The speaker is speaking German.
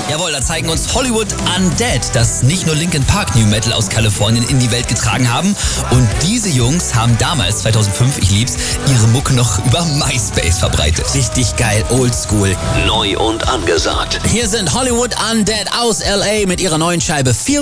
Jawohl, da zeigen uns Hollywood Undead, das nicht nur Linkin Park New Metal aus Kalifornien in die Welt getragen haben. Und diese Jungs haben damals, 2005, ich lieb's, ihre Mucke noch über MySpace verbreitet. Richtig geil, oldschool. Neu und angesagt. Hier sind Hollywood Undead aus LA mit ihrer neuen Scheibe Feel